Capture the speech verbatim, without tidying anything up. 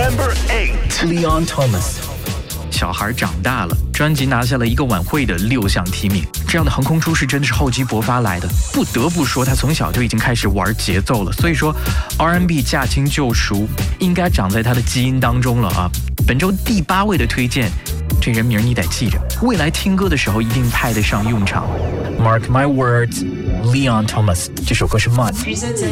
Number eight. Leon Thomas。小孩长大了，专辑拿下了一个晚会的六项提名，这样的横空出世真的是厚积薄发来的。不得不说，他从小就已经开始玩节奏了，所以说 R and B 驾轻就熟，应该长在他的基因当中了啊。本周第八位的推荐，这人名你得记着，未来听歌的时候一定派得上用场。Mark my words, Leon Thomas， 这首歌是 Mud。